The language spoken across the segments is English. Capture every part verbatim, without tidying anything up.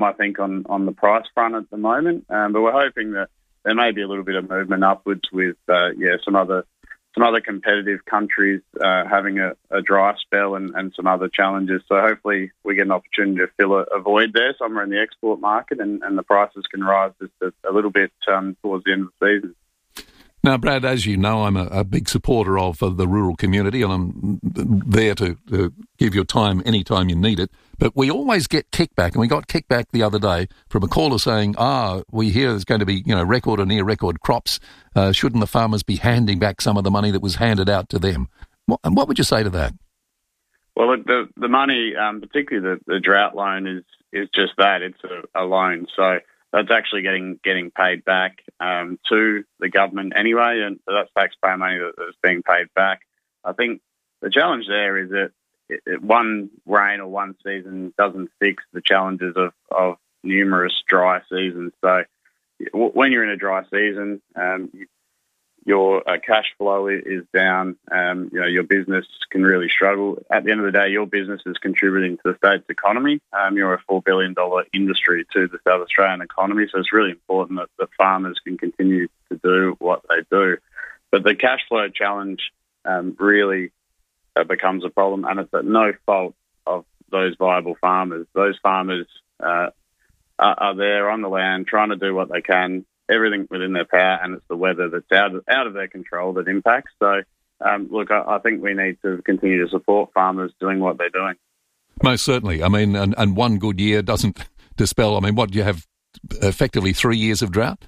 I think, on, on the price front at the moment. Um, but we're hoping that there may be a little bit of movement upwards with, uh, yeah, some other some other competitive countries uh, having a, a dry spell and, and some other challenges. So hopefully we get an opportunity to fill a, a void there somewhere in the export market, and, and the prices can rise just a, a little bit um, towards the end of the season. Now, Brad, as you know, I'm a, a big supporter of uh, the rural community, and I'm there to, to give your time anytime you need it. But we always get kickback, and we got kickback the other day from a caller saying, ah, we hear there's going to be, you know, record or near record crops. Uh, shouldn't the farmers be handing back some of the money that was handed out to them? What, and what would you say to that? Well, look, the, the money, um, particularly the, the drought loan, is, is just that. It's a, a loan. So that's actually getting getting paid back um, to the government anyway, and so that's taxpayer money that, that's being paid back. I think the challenge there is that it, it, one rain or one season doesn't fix the challenges of, of numerous dry seasons. So w- when you're in a dry season, um, you, your uh, cash flow is down. Um, you know, your business can really struggle. At the end of the day, your business is contributing to the state's economy. Um, you're a four billion dollars industry to the South Australian economy, so it's really important that, that farmers can continue to do what they do. But the cash flow challenge um, really uh, becomes a problem, and it's at no fault of those viable farmers. Those farmers uh, are, are there on the land trying to do what they can, everything within their power, and it's the weather that's out of, out of their control that impacts. So, um, look, I, I think we need to continue to support farmers doing what they're doing. Most certainly. I mean, and, and one good year doesn't dispel, I mean, what, do you have effectively three years of drought?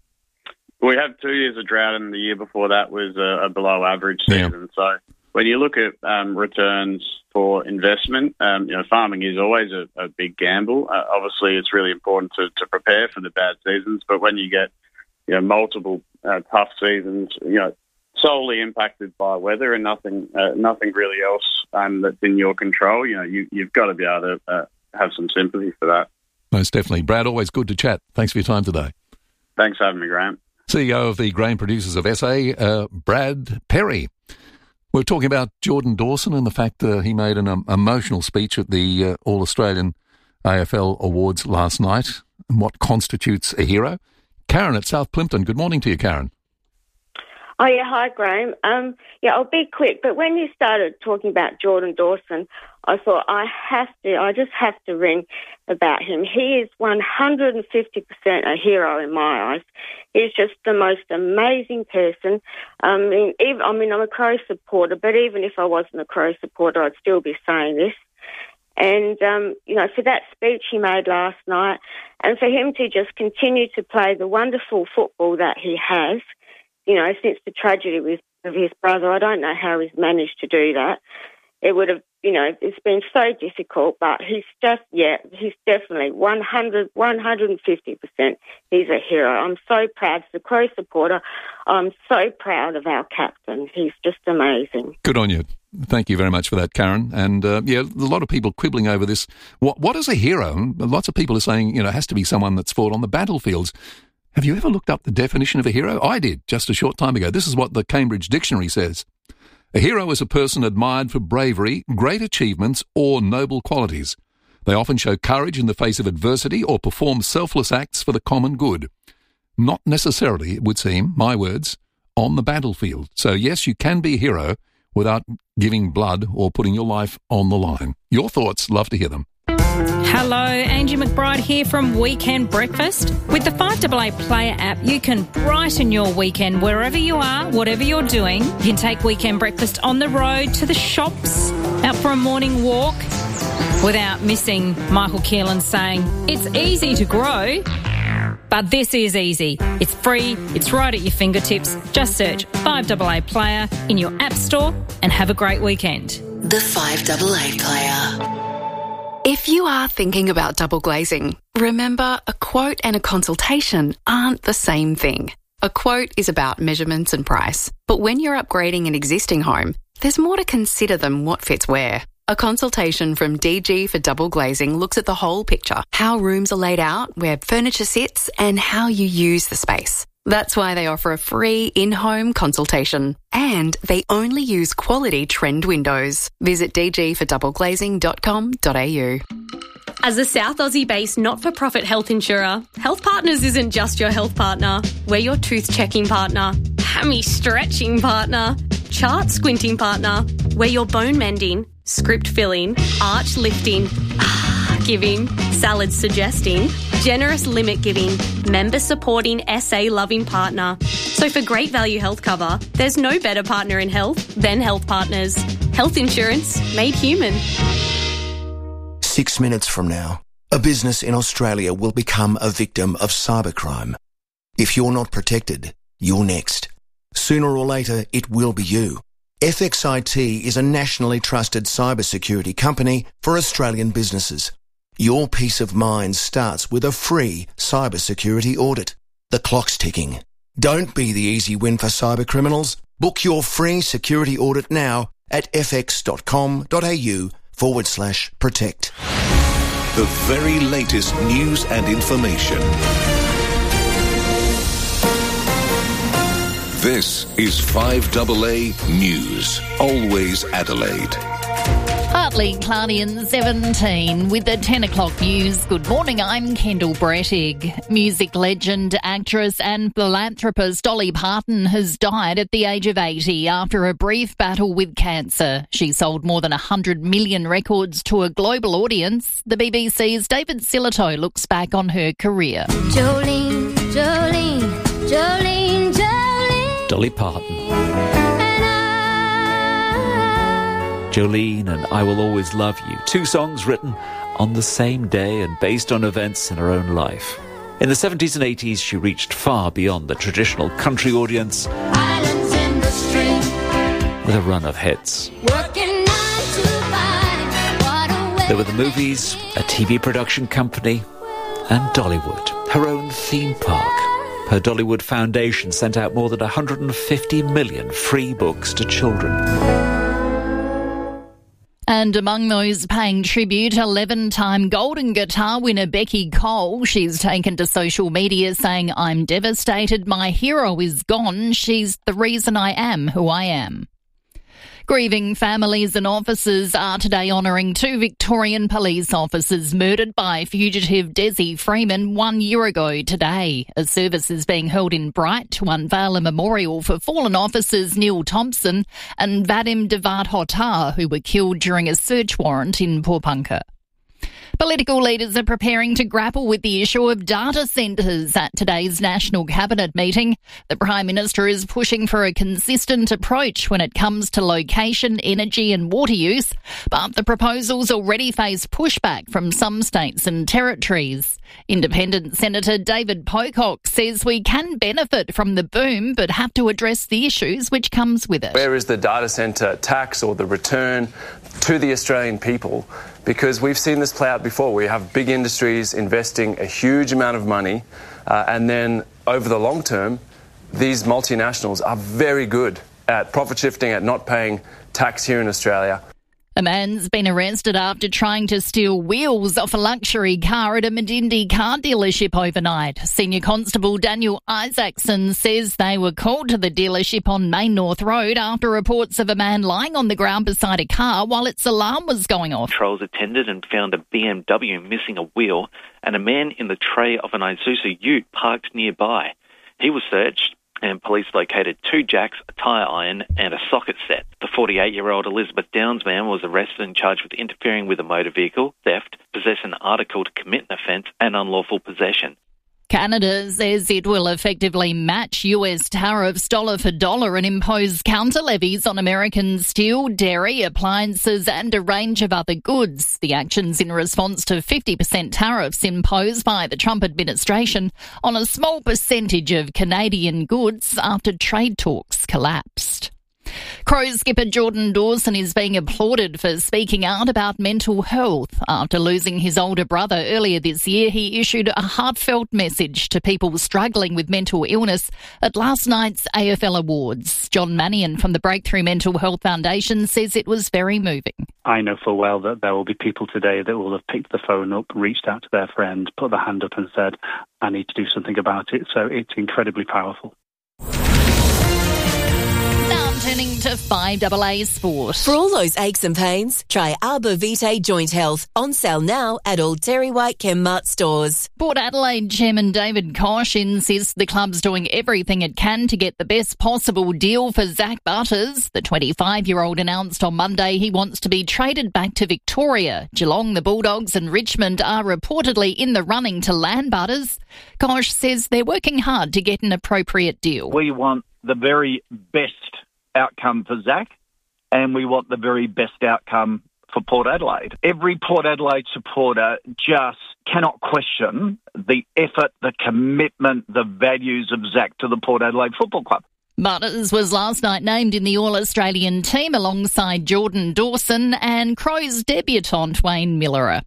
We have two years of drought, and the year before that was a, a below average season. Yeah. So when you look at um, returns for investment, um, you know, farming is always a, a big gamble. Uh, obviously, it's really important to, to prepare for the bad seasons, but when you get, you know, multiple uh, tough seasons, you know, solely impacted by weather and nothing, uh, nothing really else um, that's in your control, you know, you, you've got to be able to uh, have some sympathy for that. Most definitely. Brad, always good to chat. Thanks for your time today. Thanks for having me, Graham. C E O of the Grain Producers of S A, uh, Brad Perry. We're talking about Jordan Dawson and the fact that uh, he made an um, emotional speech at the uh, All-Australian A F L Awards last night, and what constitutes a hero. Karen at South Plympton. Good morning to you, Karen. Oh, yeah, hi, Graham. Um, yeah, I'll be quick, but when you started talking about Jordan Dawson, I thought I have to, I just have to ring about him. He is one hundred fifty percent a hero in my eyes. He's just the most amazing person. I mean, even, I mean, I'm a Crow supporter, but even if I wasn't a Crow supporter, I'd still be saying this. And, um, you know, for that speech he made last night, and for him to just continue to play the wonderful football that he has, you know, since the tragedy with of his brother, I don't know how he's managed to do that. It would have, you know, it's been so difficult, but he's just, yeah, he's definitely one hundred, one hundred fifty percent. He's a hero. I'm so proud. As a Crow supporter, I'm so proud of our captain. He's just amazing. Good on you. Thank you very much for that, Karen. And, uh, yeah, a lot of people quibbling over this. What, what is a hero? Lots of people are saying, you know, it has to be someone that's fought on the battlefields. Have you ever looked up the definition of a hero? I did, just a short time ago. This is what the Cambridge Dictionary says. A hero is a person admired for bravery, great achievements, or noble qualities. They often show courage in the face of adversity or perform selfless acts for the common good. Not necessarily, it would seem, my words, on the battlefield. So yes, you can be a hero without giving blood or putting your life on the line. Your thoughts, love to hear them. Hello, Angie McBride here from Weekend Breakfast. With the five A A Player app, you can brighten your weekend wherever you are, whatever you're doing. You can take Weekend Breakfast on the road, to the shops, out for a morning walk, without missing Michael Keelan saying, it's easy to grow, but this is easy. It's free, it's right at your fingertips. Just search five A A Player in your app store and have a great weekend. The five A A Player. If you are thinking about double glazing, remember a quote and a consultation aren't the same thing. A quote is about measurements and price, but when you're upgrading an existing home, there's more to consider than what fits where. A consultation from D G for double glazing looks at the whole picture, how rooms are laid out, where furniture sits, and how you use the space. That's why they offer a free in-home consultation. And they only use quality trend windows. Visit d g for double glazing dot com dot a u. As a South Aussie-based not-for-profit health insurer, Health Partners isn't just your health partner. We're your tooth-checking partner, hammy-stretching partner, chart-squinting partner. We're your bone-mending, script-filling, arch-lifting, giving, salad-suggesting, generous limit-giving, member-supporting, S A-loving partner. So for great value health cover, there's no better partner in health than Health Partners. Health insurance made human. Six minutes from now, a business in Australia will become a victim of cybercrime. If you're not protected, you're next. Sooner or later, it will be you. F X I T is a nationally trusted cybersecurity company for Australian businesses. Your peace of mind starts with a free cybersecurity audit. The clock's ticking. Don't be the easy win for cybercriminals. Book your free security audit now at fx.com.au forward slash protect. The very latest news and information. This is five A A News. Always Adelaide. Partly cloudy and seventeen with the ten o'clock news. Good morning, I'm Kendall Brettig. Music legend, actress and philanthropist Dolly Parton has died at the age of eighty after a brief battle with cancer. She sold more than one hundred million records to a global audience. The B B C's David Silito looks back on her career. Jolene, Jolene, Jolene, Jolene. Dolly Parton. Jolene and I Will Always Love You, two songs written on the same day and based on events in her own life. In the seventies and eighties, she reached far beyond the traditional country audience Islands in the stream, with a run of hits. working nine to five. What a way There were the movies, a T V production company, and Dollywood, her own theme park. Her Dollywood Foundation sent out more than one hundred fifty million free books to children. And among those paying tribute, eleven-time Golden Guitar winner Becky Cole. She's taken to social media saying, "I'm devastated. My hero is gone. She's the reason I am who I am." Grieving families and officers are today honouring two Victorian police officers murdered by fugitive Desi Freeman one year ago today. A service is being held in Bright to unveil a memorial for fallen officers Neil Thompson and Vadim Devat-Hotar, who were killed during a search warrant in Porepunkah. Political leaders are preparing to grapple with the issue of data centres at today's National Cabinet meeting. The Prime Minister is pushing for a consistent approach when it comes to location, energy and water use, but the proposals already face pushback from some states and territories. Independent Senator David Pocock says we can benefit from the boom but have to address the issues which comes with it. Where is the data centre tax or the return to the Australian people? Because we've seen this play out before. We have big industries investing a huge amount of money, uh, and then over the long term, these multinationals are very good at profit shifting, at not paying tax here in Australia. A man's been arrested after trying to steal wheels off a luxury car at a Medindi car dealership overnight. Senior Constable Daniel Isaacson says they were called to the dealership on Main North Road after reports of a man lying on the ground beside a car while its alarm was going off. Patrols attended and found a B M W missing a wheel and a man in the tray of an Isuzu Ute parked nearby. He was searched, and police located two jacks, a tyre iron and a socket set. The forty-eight-year-old Elizabeth Downs man was arrested and charged with interfering with a motor vehicle, theft, possess an article to commit an offence and unlawful possession. Canada says it will effectively match U S tariffs dollar for dollar and impose counter-levies on American steel, dairy, appliances and a range of other goods. The action's in response to fifty percent tariffs imposed by the Trump administration on a small percentage of Canadian goods after trade talks collapsed. Crows skipper Jordan Dawson is being applauded for speaking out about mental health. After losing his older brother earlier this year, he issued a heartfelt message to people struggling with mental illness at last night's A F L Awards. John Mannion from the Breakthrough Mental Health Foundation says it was very moving. I know full well that there will be people today that will have picked the phone up, reached out to their friend, put their hand up and said, I need to do something about it. So it's incredibly powerful. Turning to five A A Sport. For all those aches and pains, try Arbor Vitae Joint Health. On sale now at all Terry White Chemmart stores. Port Adelaide Chairman David Koch insists the club's doing everything it can to get the best possible deal for Zach Butters. The twenty-five-year-old announced on Monday he wants to be traded back to Victoria. Geelong, the Bulldogs and Richmond are reportedly in the running to land Butters. Koch says they're working hard to get an appropriate deal. We want the very best outcome for Zach, and we want the very best outcome for Port Adelaide. Every Port Adelaide supporter just cannot question the effort, the commitment, the values of Zach to the Port Adelaide Football Club. Butters was last night named in the All-Australian team alongside Jordan Dawson and Crows debutant Wayne Millerer.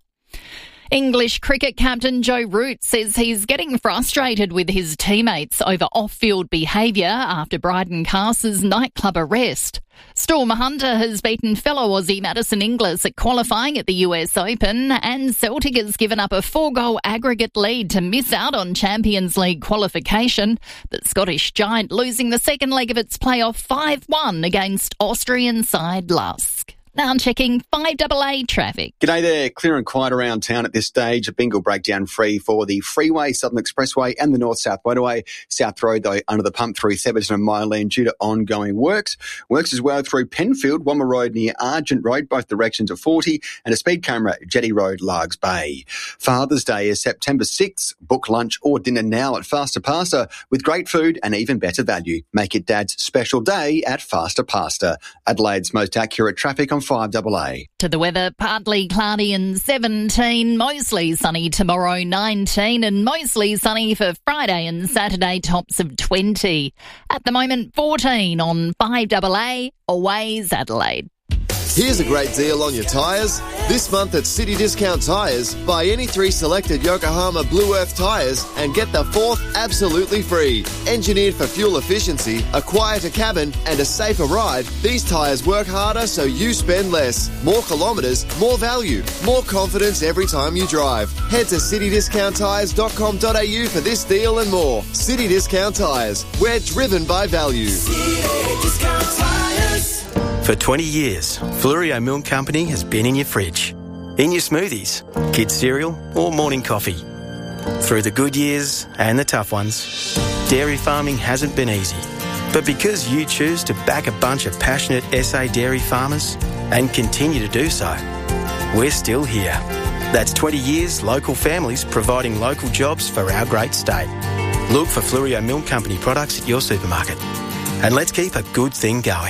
English cricket captain Joe Root says he's getting frustrated with his teammates over off-field behaviour after Bryden Cars's nightclub arrest. Storm Hunter has beaten fellow Aussie Madison Inglis at qualifying at the U S Open, and Celtic has given up a four-goal aggregate lead to miss out on Champions League qualification. The Scottish giant losing the second leg of its playoff five one against Austrian side Lusk. Now I'm checking five A A traffic. G'day there. Clear and quiet around town at this stage. A bingle breakdown free for the Freeway, Southern Expressway and the North-South Motorway. South Road, though, under the pump through Theberton and Mile End due to ongoing works. Works as well through Penfield, Womma Road near Argent Road, both directions of forty, and a speed camera at Jetty Road, Largs Bay. Father's Day is September sixth. Book lunch or dinner now at Faster Pasta with great food and even better value. Make it Dad's special day at Faster Pasta. Adelaide's most accurate traffic on five A A. To the weather, partly cloudy and seventeen, mostly sunny tomorrow nineteen, and mostly sunny for Friday and Saturday tops of twenty. At the moment fourteen on five A A, Always Adelaide. Here's a great deal on your tyres. This month at City Discount Tyres, buy any three selected Yokohama Blue Earth tyres and get the fourth absolutely free. Engineered for fuel efficiency, a quieter cabin and a safer ride, these tyres work harder so you spend less. More kilometres, more value, more confidence every time you drive. Head to city discount tyres dot com dot a u for this deal and more. City Discount Tyres, we're driven by value. City Discount Tyres. For twenty years, Flurio Milk Company has been in your fridge, in your smoothies, kids' cereal or morning coffee. Through the good years and the tough ones, dairy farming hasn't been easy. But because you choose to back a bunch of passionate S A dairy farmers and continue to do so, we're still here. That's twenty years local families providing local jobs for our great state. Look for Flurio Milk Company products at your supermarket. And let's keep a good thing going.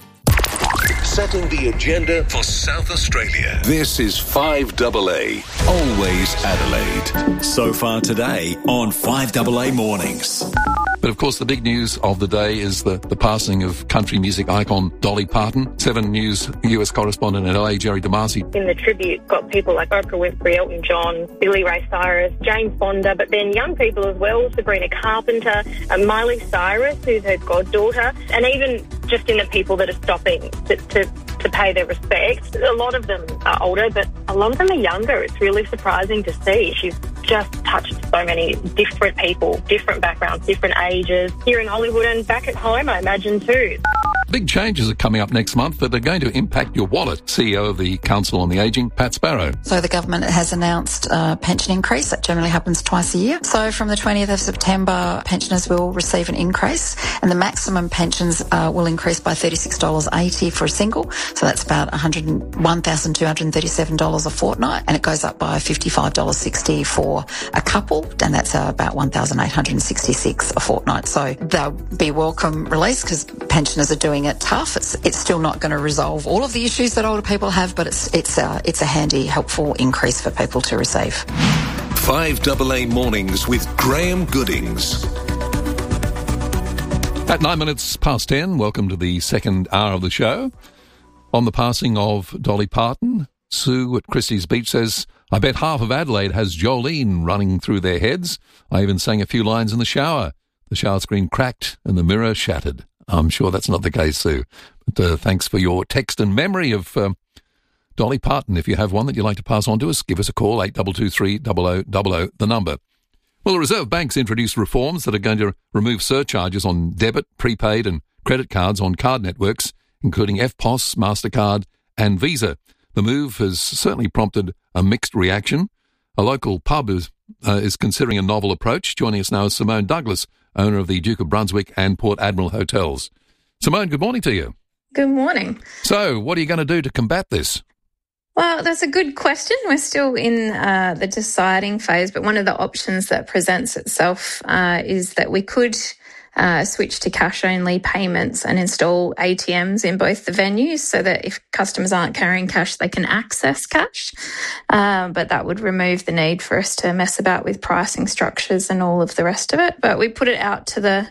Setting the agenda for South Australia. This is five A A, Always Adelaide. So far today on five A A Mornings. But of course, the big news of the day is the, the passing of country music icon Dolly Parton. Seven News U S correspondent at L A, Jerry DeMasi. In the tribute, got people like Oprah Winfrey, Elton John, Billy Ray Cyrus, Jane Fonda, but then young people as well, Sabrina Carpenter, and Miley Cyrus, who's her goddaughter, and even just in the people that are stopping to, to, to pay their respects. A lot of them are older, but a lot of them are younger. It's really surprising to see. She's just touched so many different people, different backgrounds, different ages, here in Hollywood and back at home, I imagine, too. Big changes are coming up next month that are going to impact your wallet. C E O of the Council on the Ageing, Pat Sparrow. So the government has announced a pension increase. That generally happens twice a year. So from the twentieth of September, pensioners will receive an increase, and the maximum pensions uh, will increase by thirty-six dollars eighty for a single. So that's about one thousand two hundred thirty-seven dollars a fortnight, and it goes up by fifty-five dollars sixty for a couple, and that's uh, about one thousand eight hundred sixty-six dollars a fortnight. So they'll be welcome release because pensioners are doing it tough. It's it's still not going to resolve all of the issues that older people have, but it's it's uh, it's a handy, helpful increase for people to receive. five A A Mornings with Graham Goodings. At nine minutes past ten, welcome to the second hour of the show. On the passing of Dolly Parton, Sue at Christie's Beach says, I bet half of Adelaide has Jolene running through their heads. I even sang a few lines in the shower. The shower screen cracked and the mirror shattered. I'm sure that's not the case, Sue. But uh, thanks for your text and memory of um, Dolly Parton. If you have one that you'd like to pass on to us, give us a call, eight two two three, zero zero zero zero, the number. Well, the Reserve Bank's introduced reforms that are going to remove surcharges on debit, prepaid and credit cards on card networks, including F P O S, MasterCard and Visa. The move has certainly prompted a mixed reaction. A local pub is, uh, is considering a novel approach. Joining us now is Simone Douglas, owner of the Duke of Brunswick and Port Admiral Hotels. Simone, good morning to you. Good morning. So, what are you going to do to combat this? Well, that's a good question. We're still in uh, the deciding phase, but one of the options that presents itself uh, is that we could uh, switch to cash-only payments and install A T Ms in both the venues so that if customers aren't carrying cash, they can access cash. Uh, but that would remove the need for us to mess about with pricing structures and all of the rest of it. But we put it out to the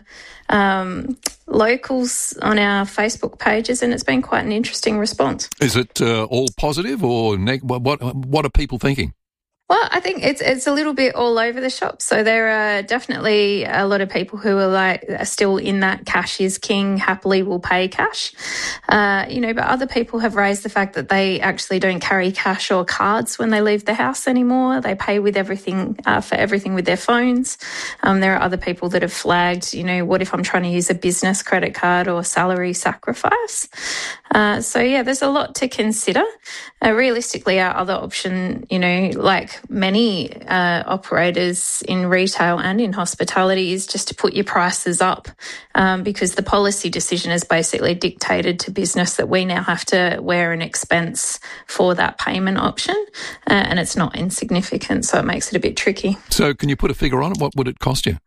um, locals on our Facebook pages, and it's been quite an interesting response. Is it uh, all positive or neg- what, what? What are people thinking? Well, I think it's it's a little bit all over the shop. So there are definitely a lot of people who are like are still in that cash is king, happily will pay cash. Uh, you know, but other people have raised the fact that they actually don't carry cash or cards when they leave the house anymore. They pay with everything uh, for everything with their phones. Um, there are other people that have flagged, you know, what if I'm trying to use a business credit card or salary sacrifice? Uh, so yeah, there's a lot to consider. Uh, realistically, our other option, you know, like many uh, operators in retail and in hospitality, is just to put your prices up um, because the policy decision has basically dictated to business that we now have to wear an expense for that payment option, uh, and it's not insignificant, so it makes it a bit tricky. So can you put a figure on it? What would it cost you?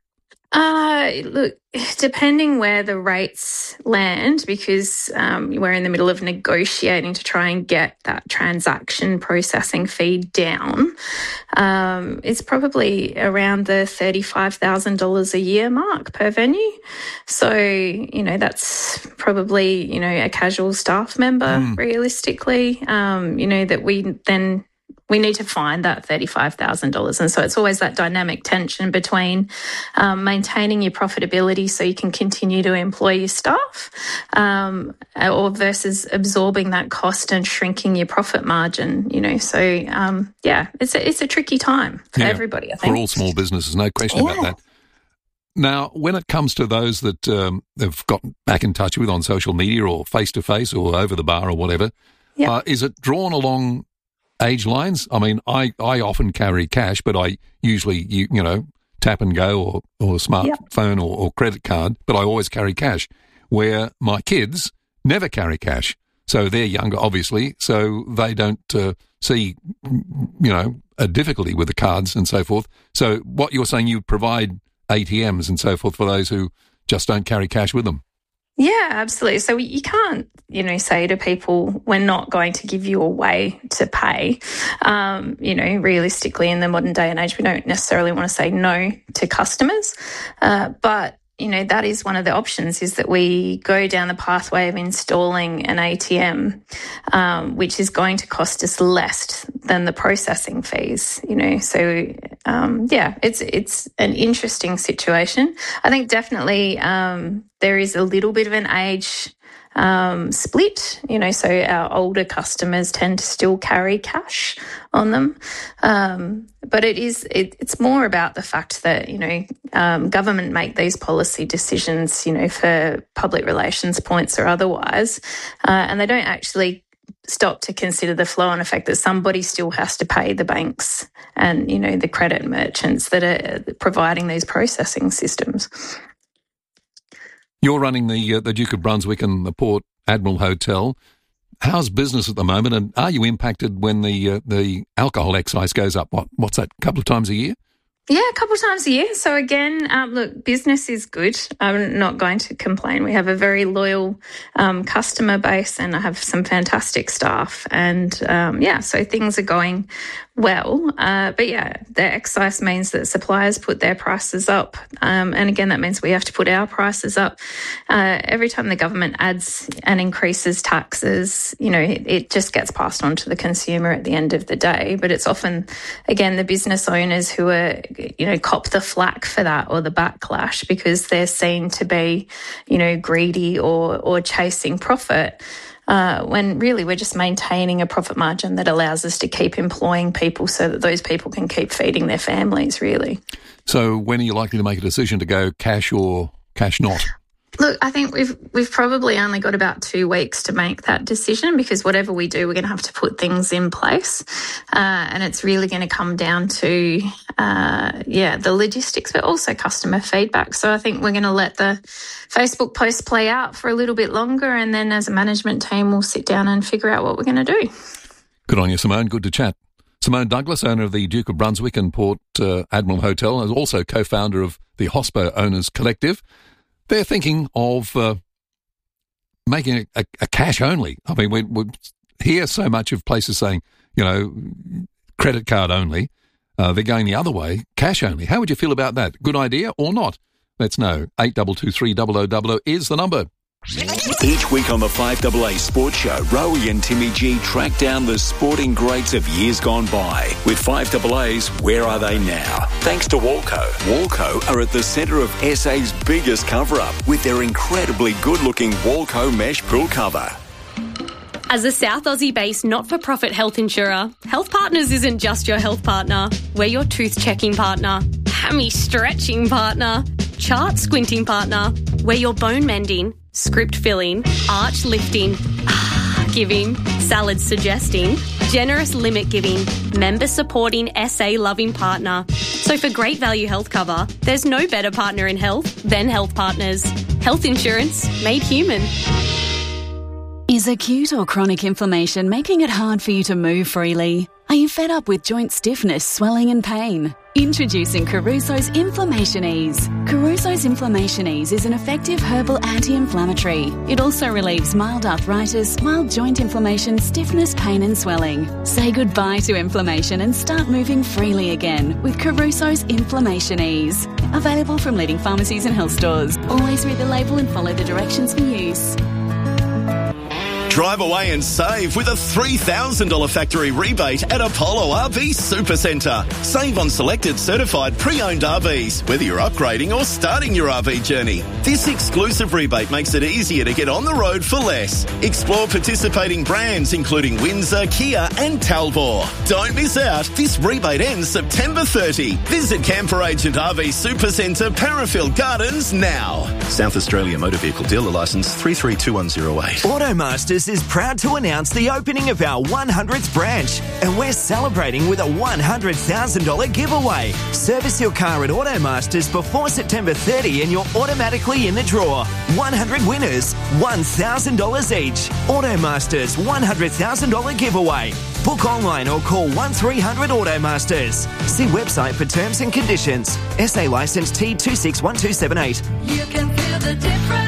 Uh, look, depending where the rates land, because um, we're in the middle of negotiating to try and get that transaction processing fee down, um, it's probably around the thirty-five thousand dollars a year mark per venue. So, you know, that's probably, you know, a casual staff member, mm. realistically, um, you know, that we then... we need to find that thirty-five thousand dollars. And so it's always that dynamic tension between um, maintaining your profitability so you can continue to employ your staff um, or versus absorbing that cost and shrinking your profit margin, you know. So, um, yeah, it's a, it's a tricky time for yeah, everybody, I think. For all small businesses, no question yeah. about that. Now, when it comes to those that um, have gotten back in touch with on social media or face-to-face or over the bar or whatever, yeah. uh, is it drawn along age lines? I mean, I, I often carry cash, but I usually, you, you know, tap and go or, or smartphone yep. or, or credit card, but I always carry cash, where my kids never carry cash. So they're younger, obviously, so they don't uh, see, you know, a difficulty with the cards and so forth. So what you're saying, you provide A T Ms and so forth for those who just don't carry cash with them? Yeah, absolutely. So you can't, you know, say to people, we're not going to give you a way to pay. Um, you know, realistically, in the modern day and age, we don't necessarily want to say no to customers. Uh, but, you know, that is one of the options, is that we go down the pathway of installing an A T M, um, which is going to cost us less than the processing fees, you know. So, um, yeah, it's it's an interesting situation. I think definitely um, there is a little bit of an age um, split, you know, so our older customers tend to still carry cash on them. Um, but it is, it, it's more about the fact that, you know, um, government make these policy decisions, you know, for public relations points or otherwise, uh, and they don't actually stop to consider the flow-on effect that somebody still has to pay the banks and, you know, the credit merchants that are providing these processing systems. You're running the uh, the Duke of Brunswick and the Port Admiral Hotel. How's business at the moment, and are you impacted when the uh, the alcohol excise goes up? What what's that? A couple of times a year? Yeah, a couple of times a year. So again, um, look, business is good. I'm not going to complain. We have a very loyal um, customer base, and I have some fantastic staff. And um, yeah, so things are going well. Uh, but yeah, the excise means that suppliers put their prices up. Um, and again, that means we have to put our prices up. Uh, every time the government adds and increases taxes, you know, it, it just gets passed on to the consumer at the end of the day. But it's often, again, the business owners who are, you know, cop the flack for that or the backlash because they're seen to be, you know, greedy or, or chasing profit. Uh, when really we're just maintaining a profit margin that allows us to keep employing people so that those people can keep feeding their families, really. So when are you likely to make a decision to go cash or cash not? Look, I think we've we've probably only got about two weeks to make that decision because whatever we do, we're going to have to put things in place. Uh, and it's really going to come down to, uh, yeah, the logistics, but also customer feedback. So I think we're going to let the Facebook post play out for a little bit longer, and then as a management team, we'll sit down and figure out what we're going to do. Good on you, Simone. Good to chat. Simone Douglas, owner of the Duke of Brunswick and Port uh, Admiral Hotel, and also co-founder of the Hospo Owners Collective. They're thinking of uh, making a, a, a cash only. I mean, we, we hear so much of places saying, you know, credit card only. Uh, they're going the other way, cash only. How would you feel about that? Good idea or not? Let's know. eight two two three zero zero zero zero is the number. Each week on the five A A Sports Show, Rowie and Timmy G track down the sporting greats of years gone by. With five A A's Where Are They Now? Thanks to Walco. Walco are at the centre of S A's biggest cover-up with their incredibly good-looking Walco mesh pool cover. As a South Aussie-based not-for-profit health insurer, Health Partners isn't just your health partner. We're your tooth-checking partner, hammy-stretching partner, chart-squinting partner. We're your bone-mending, script-filling, arch-lifting, giving, salad-suggesting, generous limit-giving, member-supporting, S A-loving partner. So for great value health cover, there's no better partner in health than Health Partners. Health insurance made human. Is acute or chronic inflammation making it hard for you to move freely? Are you fed up with joint stiffness, swelling and pain? Introducing Caruso's Inflammation Ease. Caruso's Inflammation Ease is an effective herbal anti-inflammatory. It also relieves mild arthritis, mild joint inflammation, stiffness, pain and swelling. Say goodbye to inflammation and start moving freely again with Caruso's Inflammation Ease. Available from leading pharmacies and health stores. Always read the label and follow the directions for use. Drive away and save with a three thousand dollars factory rebate at Apollo R V Supercentre. Save on selected certified pre-owned R Vs, whether you're upgrading or starting your R V journey. This exclusive rebate makes it easier to get on the road for less. Explore participating brands including Windsor, Kia and Talbot. Don't miss out. This rebate ends September thirtieth. Visit Camper Agent R V Supercentre, Parafield Gardens now. South Australia Motor Vehicle Dealer Licence three three two one zero eight. Automasters is proud to announce the opening of our one hundredth branch, and we're celebrating with a one hundred thousand dollars giveaway. Service your car at Automasters before September thirtieth and you're automatically in the draw. one hundred winners, one thousand dollars each. Automasters one hundred thousand dollars giveaway. Book online or call one three hundred Automasters. See website for terms and conditions. S A licence T two six one two seven eight. You can feel the difference.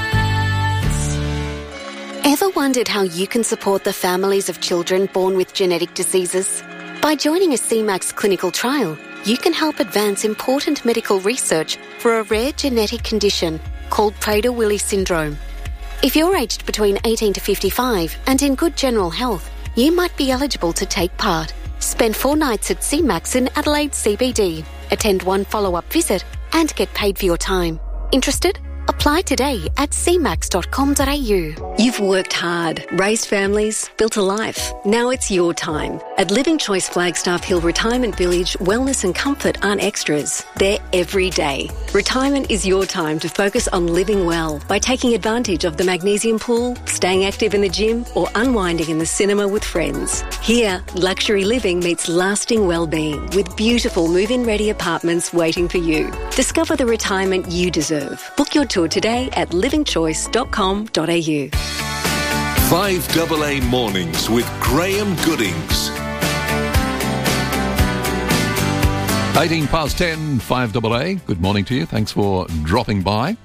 Ever wondered how you can support the families of children born with genetic diseases? By joining a C MAX clinical trial, you can help advance important medical research for a rare genetic condition called Prader-Willi syndrome. If you're aged between eighteen to fifty-five and in good general health, you might be eligible to take part. Spend four nights at C MAX in Adelaide C B D, attend one follow-up visit and get paid for your time. Interested? Apply today at c max dot com dot a u. You've worked hard, raised families, built a life. Now it's your time. At Living Choice Flagstaff Hill Retirement Village, wellness and comfort aren't extras. They're every day. Retirement is your time to focus on living well by taking advantage of the magnesium pool, staying active in the gym, or unwinding in the cinema with friends. Here, luxury living meets lasting well-being with beautiful move-in ready apartments waiting for you. Discover the retirement you deserve. Book your tour today at living choice dot com dot a u. five A A Mornings with Graham Goodings. eighteen past ten, five A A. Good morning to you. Thanks for dropping by.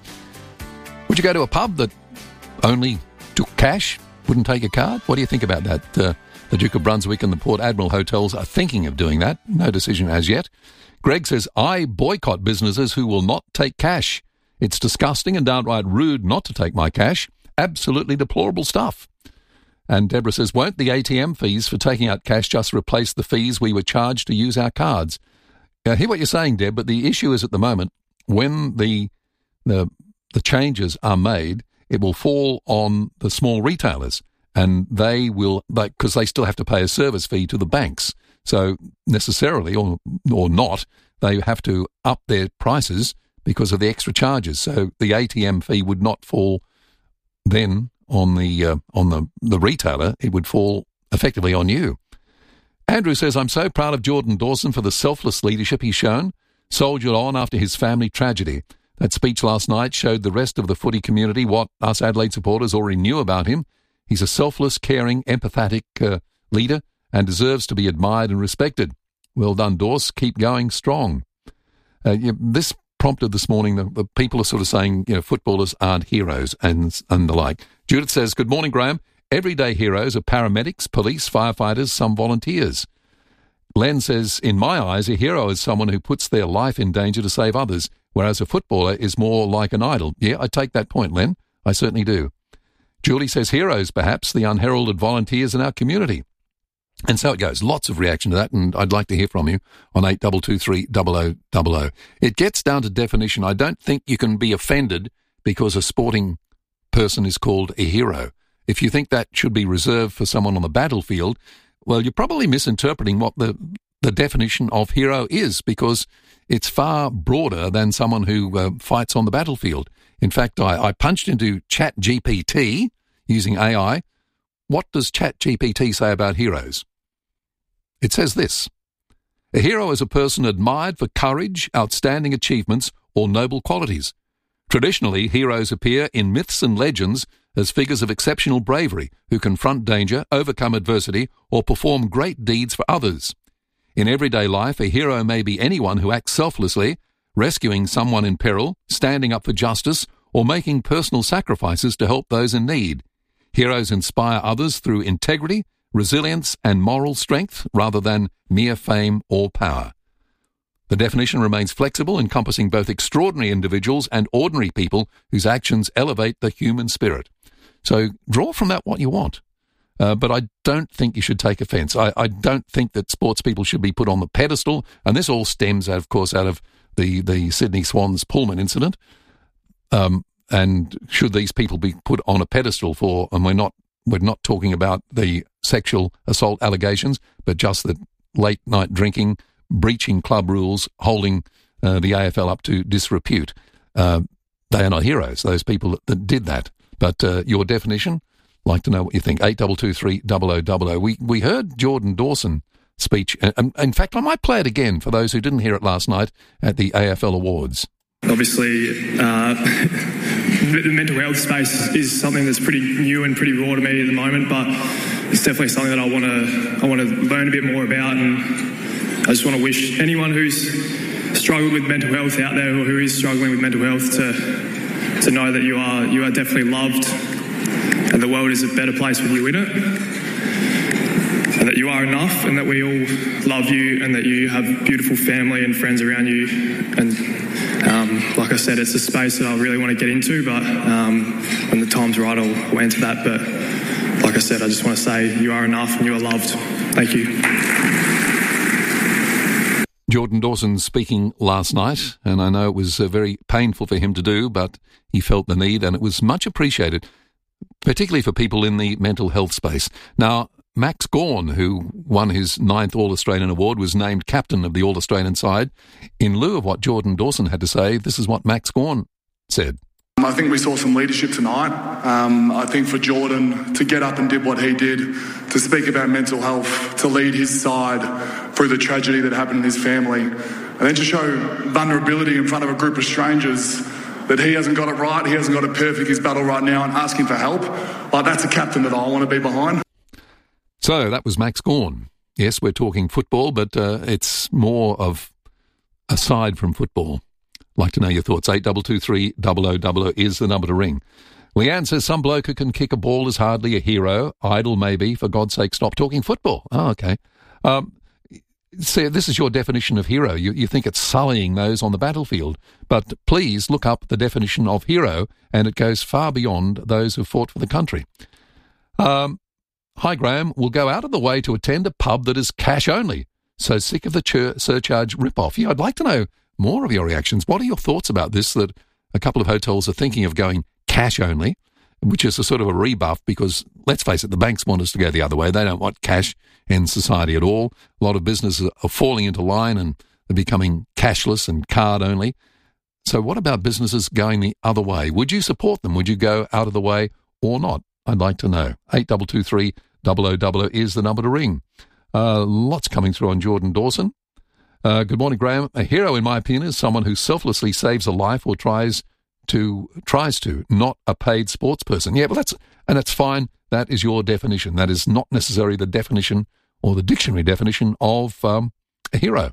Would you go to a pub that only took cash, wouldn't take a card? What do you think about that? Uh, the Duke of Brunswick and the Port Admiral hotels are thinking of doing that. No decision as yet. Greg says, I boycott businesses who will not take cash. It's disgusting and downright rude not to take my cash. Absolutely deplorable stuff. And Deborah says, won't the A T M fees for taking out cash just replace the fees we were charged to use our cards? I hear what you're saying, Deb, but the issue is at the moment, when the the the changes are made, it will fall on the small retailers, and they will, because they still have to pay a service fee to the banks. So necessarily, or or not, they have to up their prices because of the extra charges. So the A T M fee would not fall then on the uh, on the, the retailer. It would fall effectively on you. Andrew says, I'm so proud of Jordan Dawson for the selfless leadership he's shown, soldiered on after his family tragedy. That speech last night showed the rest of the footy community what us Adelaide supporters already knew about him. He's a selfless, caring, empathetic uh, leader and deserves to be admired and respected. Well done, Dawes. Keep going strong. Uh, you know, this prompted this morning, the, the people are sort of saying, you know, footballers aren't heroes and, and the like. Judith says, good morning, Graham. Everyday heroes are paramedics, police, firefighters, some volunteers. Len says, in my eyes, a hero is someone who puts their life in danger to save others, whereas a footballer is more like an idol. Yeah, I take that point, Len. I certainly do. Julie says, heroes, perhaps, the unheralded volunteers in our community. And so it goes. Lots of reaction to that, and I'd like to hear from you on eight two two three double oh double oh. It gets down to definition. I don't think you can be offended because a sporting person is called a hero. If you think that should be reserved for someone on the battlefield, well, you're probably misinterpreting what the, the definition of hero is, because it's far broader than someone who uh, fights on the battlefield. In fact, I, I punched into ChatGPT using A I. What does ChatGPT say about heroes? It says this: a hero is a person admired for courage, outstanding achievements, or noble qualities. Traditionally, heroes appear in myths and legends as figures of exceptional bravery who confront danger, overcome adversity, or perform great deeds for others. In everyday life, a hero may be anyone who acts selflessly, rescuing someone in peril, standing up for justice, or making personal sacrifices to help those in need. Heroes inspire others through integrity, resilience, and moral strength rather than mere fame or power. The definition remains flexible, encompassing both extraordinary individuals and ordinary people whose actions elevate the human spirit. So draw from that what you want. Uh, but I don't think you should take offence. I, I don't think that sports people should be put on the pedestal, and this all stems, out, of course, out of the, the Sydney Swans Pullman incident. Um, and should these people be put on a pedestal for, and we're not we're not talking about the sexual assault allegations, but just the late night drinking, breaching club rules, holding uh, the A F L up to disrepute. Uh, they are not heroes, those people that, that did that. But uh, your definition, like to know what you think. eight two two three double oh double oh. We we heard Jordan Dawson speech. And in fact, I might play it again for those who didn't hear it last night at the A F L Awards. Obviously, uh, the mental health space is something that's pretty new and pretty raw to me at the moment, but it's definitely something that I want to I want to learn a bit more about, and I just want to wish anyone who's struggled with mental health out there, or who is struggling with mental health, to to know that you are you are definitely loved, and the world is a better place with you in it, and that you are enough, and that we all love you, and that you have beautiful family and friends around you. And um, like I said, it's a space that I really want to get into, but um, when the time's right, I'll, I'll enter that. But like I said, I just want to say you are enough and you are loved. Thank you. Jordan Dawson speaking last night, and I know it was uh, very painful for him to do, but he felt the need, and it was much appreciated, particularly for people in the mental health space. Now, Max Gawn, who won his ninth All-Australian award, was named captain of the All-Australian side. In lieu of what Jordan Dawson had to say, this is what Max Gawn said. I think we saw some leadership tonight. Um, I think for Jordan to get up and did what he did, to speak about mental health, to lead his side through the tragedy that happened in his family, and then to show vulnerability in front of a group of strangers, that he hasn't got it right, he hasn't got it perfect, his battle right now, and asking for help. Like, that's a captain that I want to be behind. So that was Max Gawn. Yes, we're talking football, but uh, it's more of aside from football? Like to know your thoughts. eight two two three, double oh double oh is the number to ring. Leanne says some bloke who can kick a ball is hardly a hero. Idle, maybe. For God's sake, stop talking football. Oh, okay. Um, see, this is your definition of hero. You, you think it's sullying those on the battlefield. But please look up the definition of hero, and it goes far beyond those who fought for the country. Um, Hi, Graham. We'll go out of the way to attend a pub that is cash only. So sick of the chur- surcharge rip-off. Yeah, I'd like to know more of your reactions. What are your thoughts about this, that a couple of hotels are thinking of going cash only, which is a sort of a rebuff because, let's face it, the banks want us to go the other way. They don't want cash in society at all. A lot of businesses are falling into line and they're becoming cashless and card only. So what about businesses going the other way? Would you support them? Would you go out of the way or not? I'd like to know. eight two two three, double oh double oh is the number to ring. Uh, lots coming through on Jordan Dawson. Uh, good morning, Graham. A hero, in my opinion, is someone who selflessly saves a life or tries to, tries to, not a paid sports person. Yeah, well, that's, and that's fine. That is your definition. That is not necessarily the definition or the dictionary definition of um, a hero.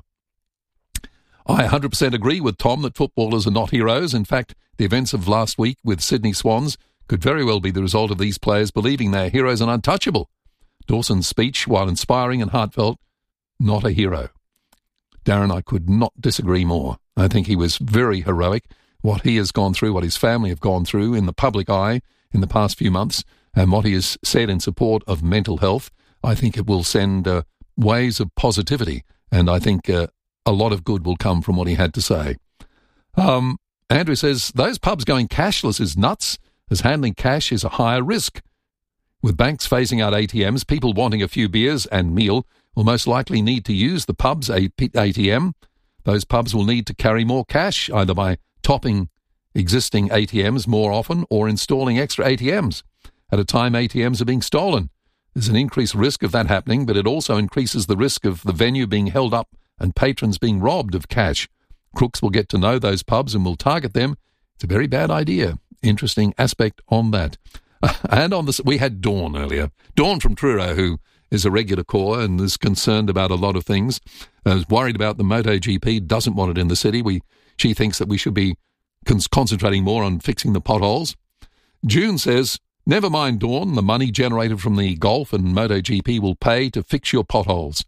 I one hundred percent agree with Tom that footballers are not heroes. In fact, the events of last week with Sydney Swans could very well be the result of these players believing they are heroes and untouchable. Dawson's speech, while inspiring and heartfelt, not a hero. Darren, I could not disagree more. I think he was very heroic. What he has gone through, what his family have gone through in the public eye in the past few months, and what he has said in support of mental health, I think it will send uh, waves of positivity, and I think uh, a lot of good will come from what he had to say. Um, Andrew says, those pubs going cashless is nuts, as handling cash is a higher risk. With banks phasing out A T Ms, people wanting a few beers and meal will most likely need to use the pub's A T M. Those pubs will need to carry more cash, either by topping existing A T Ms more often or installing extra A T Ms at a time A T Ms are being stolen. There's an increased risk of that happening, but it also increases the risk of the venue being held up and patrons being robbed of cash. Crooks will get to know those pubs and will target them. It's a very bad idea. Interesting aspect on that. And on this, we had Dawn earlier. Dawn from Truro, who is a regular caller and is concerned about a lot of things, uh, is worried about the MotoGP, doesn't want it in the city. We, she thinks that we should be con- concentrating more on fixing the potholes. June says, never mind, Dawn, the money generated from the golf and MotoGP will pay to fix your potholes.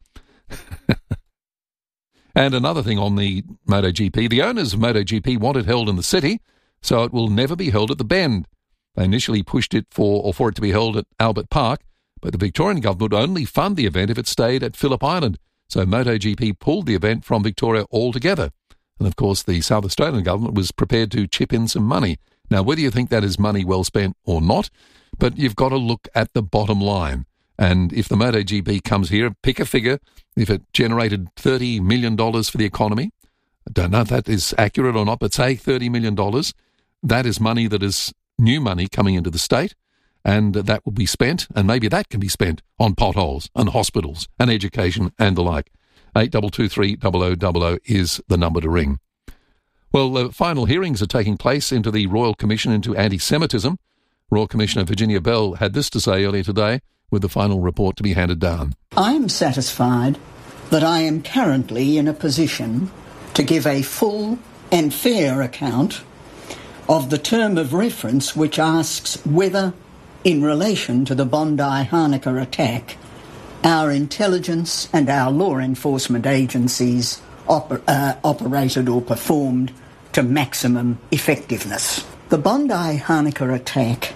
And another thing on the MotoGP, the owners of MotoGP want it held in the city, so it will never be held at the Bend. They initially pushed it for, or for it to be held at Albert Park, but the Victorian government would only fund the event if it stayed at Phillip Island. So MotoGP pulled the event from Victoria altogether. And of course, the South Australian government was prepared to chip in some money. Now, whether you think that is money well spent or not, but you've got to look at the bottom line. And if the MotoGP comes here, pick a figure. If it generated thirty million dollars for the economy, I don't know if that is accurate or not, but say thirty million dollars, that is money that is new money coming into the state, and that will be spent, and maybe that can be spent on potholes and hospitals and education and the like. eight two two three, double oh double oh is the number to ring. Well, the final hearings are taking place into the Royal Commission into Anti-Semitism. Royal Commissioner Virginia Bell had this to say earlier today, with the final report to be handed down. I am satisfied that I am currently in a position to give a full and fair account of the term of reference which asks whether, in relation to the Bondi Hanukkah attack, our intelligence and our law enforcement agencies oper- uh, operated or performed to maximum effectiveness. The Bondi Hanukkah attack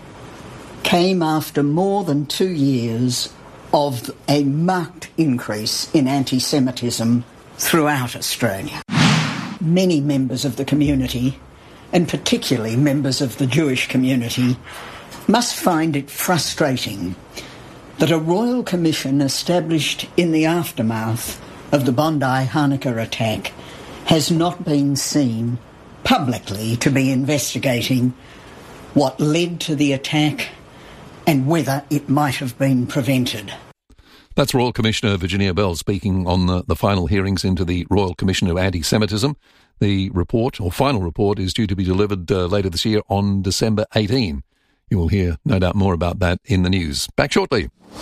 came after more than two years of a marked increase in anti-Semitism throughout Australia. Many members of the community, and particularly members of the Jewish community, must find it frustrating that a royal commission established in the aftermath of the Bondi Hanukkah attack has not been seen publicly to be investigating what led to the attack and whether it might have been prevented. That's Royal Commissioner Virginia Bell speaking on the, the final hearings into the Royal Commission of Anti-Semitism. The report, or final report, is due to be delivered uh, later this year on December eighteenth. You will hear, no doubt, more about that in the news. Back shortly.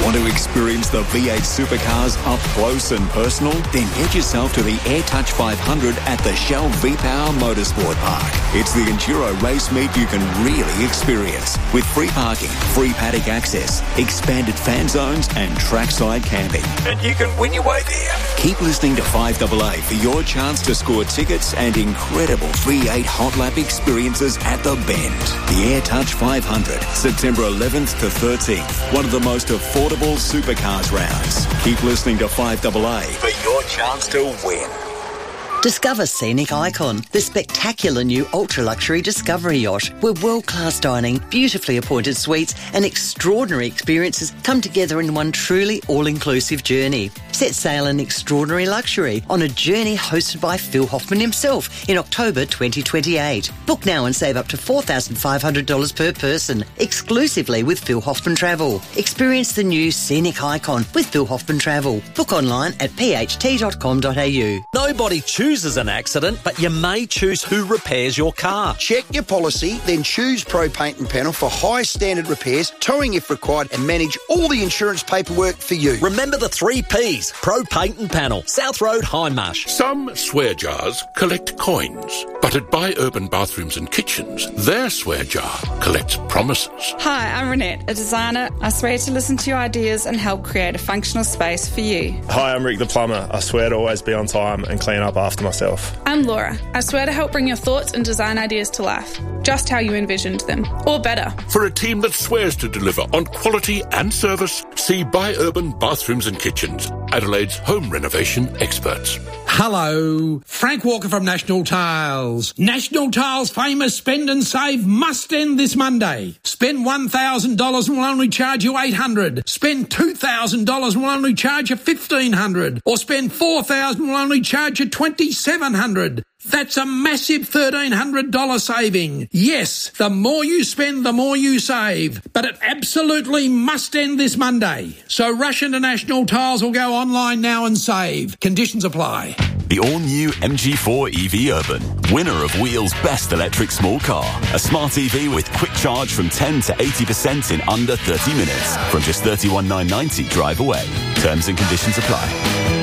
Want to experience the V eight supercars up close and personal? Then head yourself to the AirTouch five hundred at the Shell V-Power Motorsport Park. It's the enduro race meet you can really experience, with free parking, free paddock access, expanded fan zones and trackside camping. And you can win your way there. Keep listening to five A A for your chance to score tickets and incredible V eight hot lap experiences at the Bend. The AirTouch five hundred, September eleventh to thirteenth. One of the most affordable supercars rounds. Keep listening to five A A for your chance to win. Discover Scenic Icon, the spectacular new ultra-luxury Discovery yacht, where world-class dining, beautifully appointed suites and extraordinary experiences come together in one truly all-inclusive journey. Set sail in extraordinary luxury on a journey hosted by Phil Hoffman himself in October twenty twenty-eight. Book now and save up to four thousand five hundred dollars per person, exclusively with Phil Hoffman Travel. Experience the new Scenic Icon with Phil Hoffman Travel. Book online at p h t dot com dot a u. Nobody chooses an accident, but you may choose who repairs your car. Check your policy, then choose Pro Paint and Panel for high standard repairs, towing if required, and manage all the insurance paperwork for you. Remember the three P's. Pro Paint and Panel, South Road, Hindmarsh. Some swear jars collect coins, but at Buy Urban Bathrooms and Kitchens, their swear jar collects promises. Hi, I'm Renette, a designer. I swear to listen to your ideas and help create a functional space for you. Hi, I'm Rick the plumber. I swear to always be on time and clean up after myself. I'm Laura. I swear to help bring your thoughts and design ideas to life, just how you envisioned them, or better. For a team that swears to deliver on quality and service, see Buy Urban Bathrooms and Kitchens, Adelaide's home renovation experts. Hello, Frank Walker from National Tiles. National Tiles' famous Spend and Save must end this Monday. Spend one thousand dollars and we'll only charge you eight hundred dollars. Spend two thousand dollars and we'll only charge you fifteen hundred dollars. Or spend four thousand dollars and we'll only charge you twenty-seven hundred dollars. That's a massive thirteen hundred dollars saving. Yes, the more you spend, the more you save. But it absolutely must end this Monday. So rush into National Tiles or go online now and save. Conditions apply. The all-new M G four E V Urban, winner of Wheel's best electric small car. A smart E V with quick charge from ten to eighty percent in under thirty minutes. From just thirty-one thousand nine hundred ninety dollars drive away. Terms and conditions apply.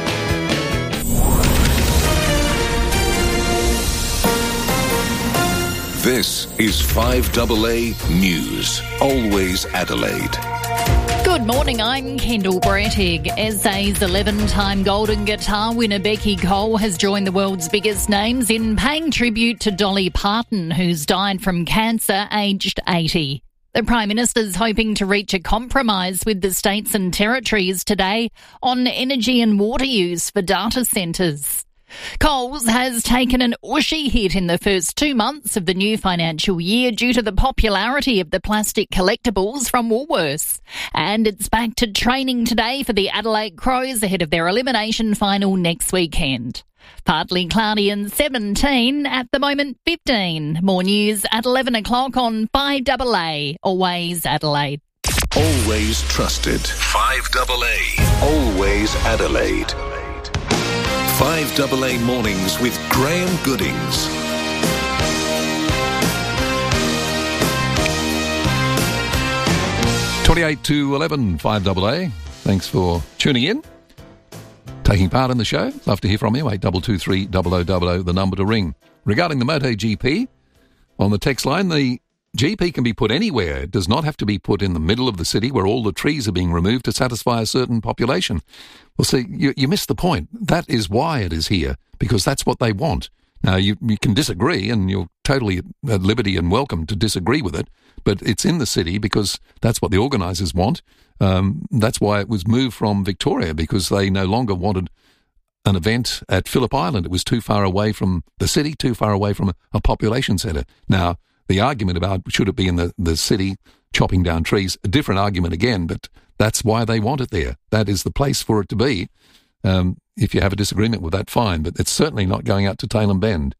This is five A A News. Always Adelaide. Good morning, I'm Kendall Brettig. S A's eleven-time Golden Guitar winner Becky Cole has joined the world's biggest names in paying tribute to Dolly Parton, who's died from cancer aged eighty. The Prime Minister's hoping to reach a compromise with the states and territories today on energy and water use for data centres. Coles has taken an ushy hit in the first two months of the new financial year due to the popularity of the plastic collectibles from Woolworths. And it's back to training today for the Adelaide Crows ahead of their elimination final next weekend. Partly cloudy and seventeen, at the moment fifteen. More news at eleven o'clock on five A A, Always Adelaide. Always trusted. five A A. Always Adelaide. five A A Mornings with Graham Goodings. twenty-eight to eleven, five A A. Thanks for tuning in, taking part in the show. Love to hear from you. eight two two three, zero zero zero zero, the number to ring. Regarding the MotoGP, on the text line, the G P can be put anywhere. It does not have to be put in the middle of the city where all the trees are being removed to satisfy a certain population. Well, see, you, you missed the point. That is why it is here, because that's what they want. Now, you, you can disagree, and you're totally at liberty and welcome to disagree with it, but it's in the city because that's what the organisers want. Um, that's why it was moved from Victoria, because they no longer wanted an event at Phillip Island. It was too far away from the city, too far away from a, a population centre. Now, the argument about should it be in the, the city chopping down trees, a different argument again, but that's why they want it there. That is the place for it to be. Um, if you have a disagreement with that, fine, but it's certainly not going out to Tailem Bend.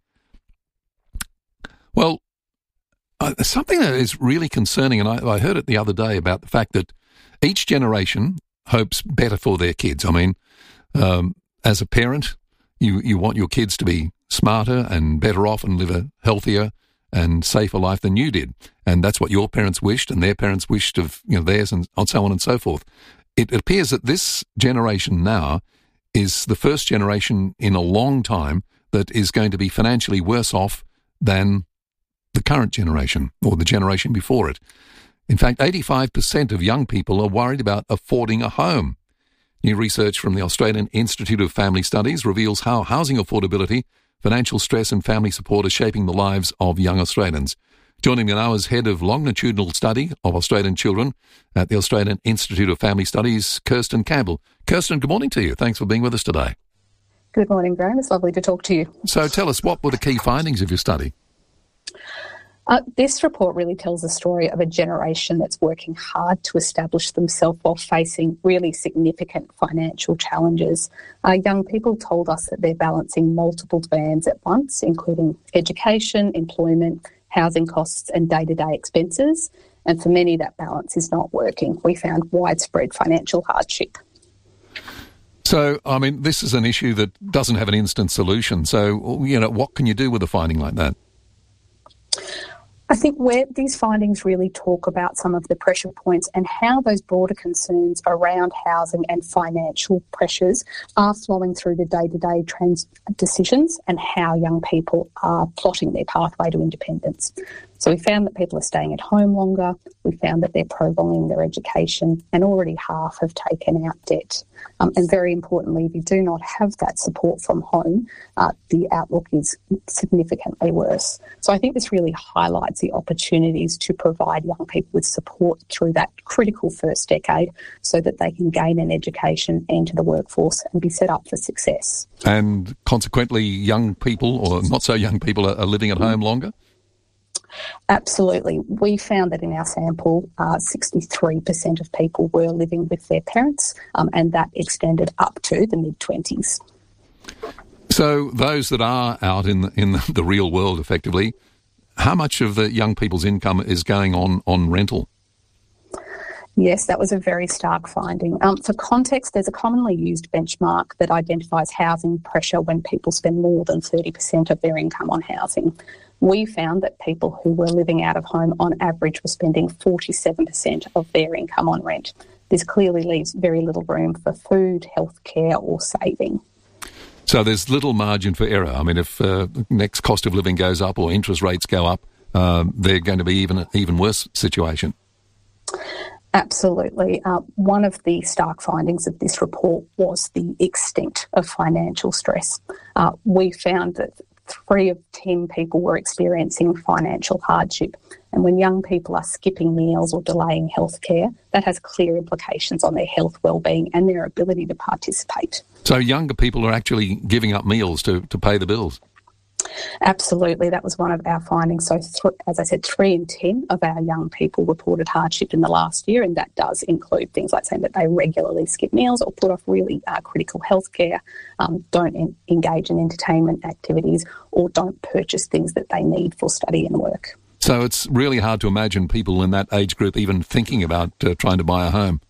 Well, uh, something that is really concerning, and I, I heard it the other day about the fact that each generation hopes better for their kids. I mean, um, as a parent, you, you want your kids to be smarter and better off and live a healthier and safer life than you did. And that's what your parents wished and their parents wished of, you know, theirs, and so on and so forth. It appears that this generation now is the first generation in a long time that is going to be financially worse off than the current generation or the generation before it. In fact, eighty-five percent of young people are worried about affording a home. New research from the Australian Institute of Family Studies reveals how housing affordability, financial stress and family support are shaping the lives of young Australians. Joining me now is Head of Longitudinal Study of Australian Children at the Australian Institute of Family Studies, Kirsten Campbell. Kirsten, good morning to you. Thanks for being with us today. Good morning, Graham. It's lovely to talk to you. So tell us, what were the key findings of your study? Uh, this report really tells the story of a generation that's working hard to establish themselves while facing really significant financial challenges. Uh, young people told us that they're balancing multiple demands at once, including education, employment, housing costs and day-to-day expenses. And for many, that balance is not working. We found widespread financial hardship. So, I mean, this is an issue that doesn't have an instant solution. So, you know, what can you do with a finding like that? I think where these findings really talk about some of the pressure points and how those broader concerns around housing and financial pressures are flowing through the day-to-day trans decisions and how young people are plotting their pathway to independence. So we found that people are staying at home longer, we found that they're prolonging their education, and already half have taken out debt. Um, and very importantly, if you do not have that support from home, uh, the outlook is significantly worse. So I think this really highlights the opportunities to provide young people with support through that critical first decade so that they can gain an education, enter the workforce and be set up for success. And consequently, young people, or not so young people, are, are living at home longer? Absolutely. We found that in our sample, uh, sixty-three percent of people were living with their parents, um, and that extended up to the mid-twenties. So those that are out in the, in the real world, effectively, how much of the young people's income is going on, on rental? Yes, that was a very stark finding. Um, for context, there's a commonly used benchmark that identifies housing pressure when people spend more than thirty percent of their income on housing. We found that people who were living out of home on average were spending forty-seven percent of their income on rent. This clearly leaves very little room for food, healthcare or saving. So there's little margin for error. I mean, if uh, next cost of living goes up or interest rates go up, um, they're going to be even even worse situation. Absolutely. Uh, one of the stark findings of this report was the extent of financial stress. Uh, we found that three of ten people were experiencing financial hardship. And when young people are skipping meals or delaying healthcare, that has clear implications on their health, well-being and their ability to participate. So younger people are actually giving up meals to, to pay the bills? Absolutely. That was one of our findings. So, th- as I said, three in ten of our young people reported hardship in the last year, and that does include things like saying that they regularly skip meals or put off really uh, critical healthcare, um, don't en- engage in entertainment activities, or don't purchase things that they need for study and work. So it's really hard to imagine people in that age group even thinking about uh, trying to buy a home.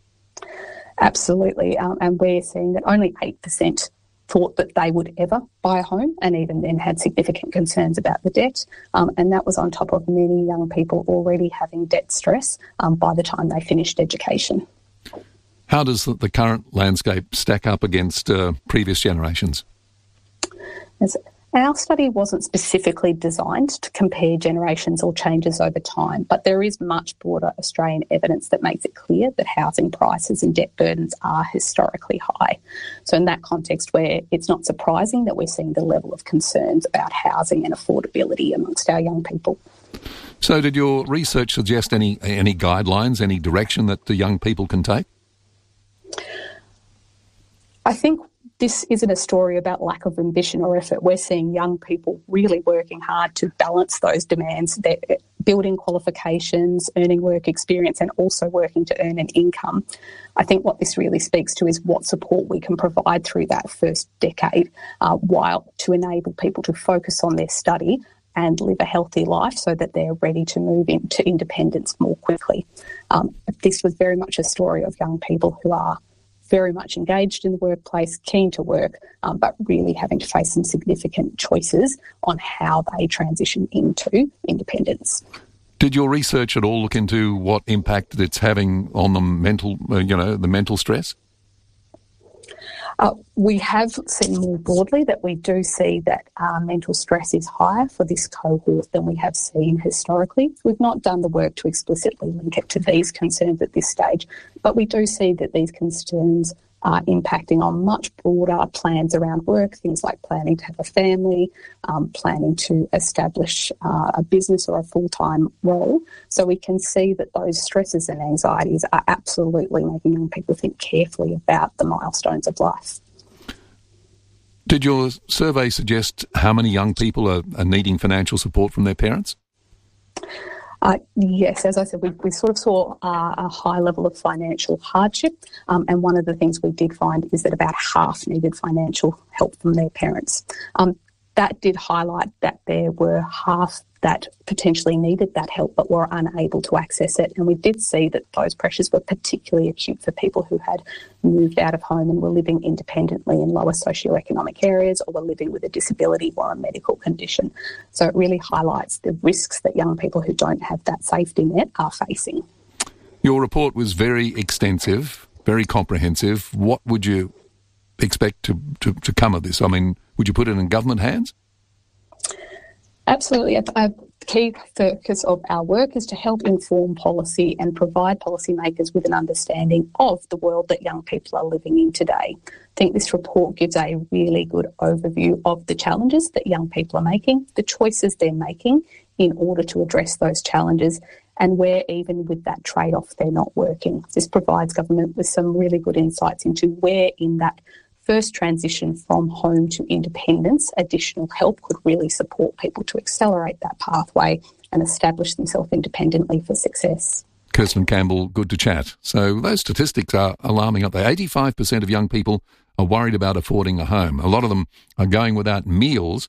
Absolutely. Um, and we're seeing that only eight percent thought that they would ever buy a home, and even then had significant concerns about the debt. Um, and that was on top of many young people already having debt stress um, by the time they finished education. How does the current landscape stack up against uh, previous generations? As Our study wasn't specifically designed to compare generations or changes over time, but there is much broader Australian evidence that makes it clear that housing prices and debt burdens are historically high. So in that context, where it's not surprising that we're seeing the level of concerns about housing and affordability amongst our young people. So did your research suggest any any guidelines, any direction that the young people can take? I think this isn't a story about lack of ambition or effort. We're seeing young people really working hard to balance those demands. They're building qualifications, earning work experience, and also working to earn an income. I think what this really speaks to is what support we can provide through that first decade, uh, while to enable people to focus on their study and live a healthy life so that they're ready to move into independence more quickly. Um, this was very much a story of young people who are very much engaged in the workplace, keen to work, um, but really having to face some significant choices on how they transition into independence. Did your research at all look into what impact it's having on the mental, uh, you know, the mental stress? Uh, we have seen more broadly that we do see that uh, mental stress is higher for this cohort than we have seen historically. We've not done the work to explicitly link it to these concerns at this stage, but we do see that these concerns are impacting on much broader plans around work, things like planning to have a family, um, planning to establish uh, a business or a full-time role. So we can see that those stresses and anxieties are absolutely making young people think carefully about the milestones of life. Did your survey suggest how many young people are, are needing financial support from their parents? Uh, yes, as I said, we, we sort of saw uh, a high level of financial hardship, um, and one of the things we did find is that about half needed financial help from their parents. Um, that did highlight that there were half that potentially needed that help but were unable to access it, and we did see that those pressures were particularly acute for people who had moved out of home and were living independently in lower socioeconomic areas or were living with a disability or a medical condition. So it really highlights the risks that young people who don't have that safety net are facing. Your report was very extensive, very comprehensive. What would you expect to, to, to come of this? I mean, would you put it in government hands? Absolutely. A key focus of our work is to help inform policy and provide policymakers with an understanding of the world that young people are living in today. I think this report gives a really good overview of the challenges that young people are making, the choices they're making in order to address those challenges, and where even with that trade-off they're not working. This provides government with some really good insights into where in that first transition from home to independence, additional help could really support people to accelerate that pathway and establish themselves independently for success. Kirsten Campbell, good to chat. So those statistics are alarming, aren't they? eighty-five percent of young people are worried about affording a home. A lot of them are going without meals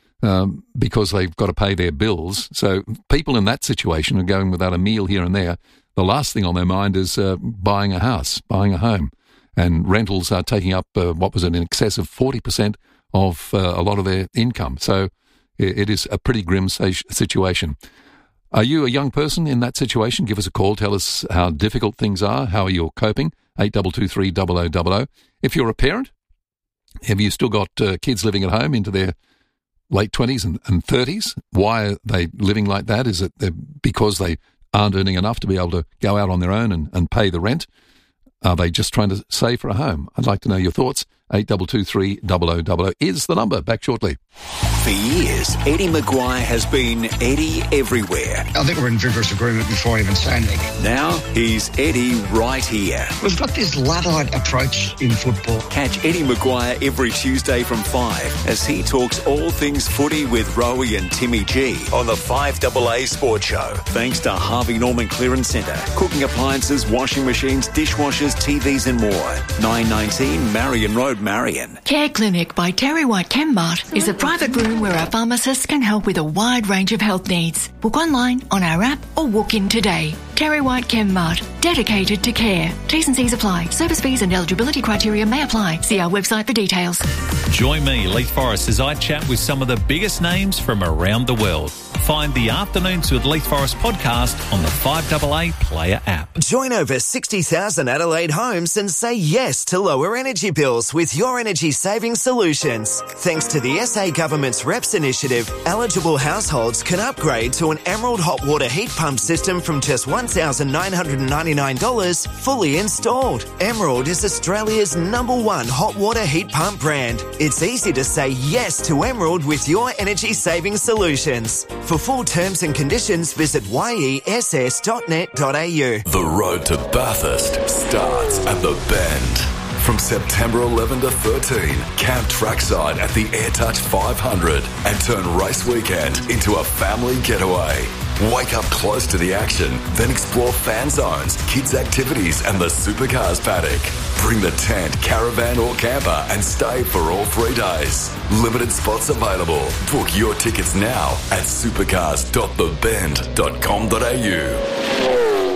um, because they've got to pay their bills. So people in that situation are going without a meal here and there. The last thing on their mind is uh, buying a house, buying a home. And rentals are taking up, uh, what was it, in excess of forty percent of uh, a lot of their income. So it, it is a pretty grim situation. Are you a young person in that situation? Give us a call. Tell us how difficult things are. How are you coping? eight two two three zero zero zero zero. If you're a parent, have you still got uh, kids living at home into their late twenties and, and thirties? Why are they living like that? Is it because they aren't earning enough to be able to go out on their own and, and pay the rent? Are they just trying to save for a home? I'd like to know your thoughts. eight two two three zero zero zero zero is the number. Back shortly. For years, Eddie Maguire has been Eddie everywhere. I think we're in vigorous agreement before I even say anything. Now he's Eddie right here. We've got this Luddite approach in football. Catch Eddie Maguire every Tuesday from five as he talks all things footy with Rowie and Timmy G on the five A A Sports Show. Thanks to Harvey Norman Clearance Centre. Cooking appliances, washing machines, dishwashers, T Vs and more. nine nineteen Marion Road, Marion. Care Clinic by Terry White Chemmart is a private room where our pharmacists can help with a wide range of health needs. Book online, on our app or walk in today. Terry White Chemmart, dedicated to care. T's and C's apply. Service fees and eligibility criteria may apply. See our website for details. Join me, Leith Forrest, as I chat with some of the biggest names from around the world. Find the Afternoons with Leith Forrest podcast on the five A A Player app. Join over sixty thousand Adelaide homes and say yes to lower energy bills with Your Energy Saving Solutions. Thanks to the S A Government's R E P S initiative, eligible households can upgrade to an Emerald hot water heat pump system from just one thousand nine hundred ninety-nine dollars fully installed. Emerald is Australia's number one hot water heat pump brand. It's easy to say yes to Emerald with Your Energy Saving Solutions. For full terms and conditions, visit y e s s dot net dot a u. The road to Bathurst starts at the Bend. From September eleventh to thirteenth, camp trackside at the AirTouch five hundred and turn race weekend into a family getaway. Wake up close to the action, then explore fan zones, kids' activities and the supercars paddock. Bring the tent, caravan or camper and stay for all three days. Limited spots available. Book your tickets now at supercars dot the bend dot com dot a u.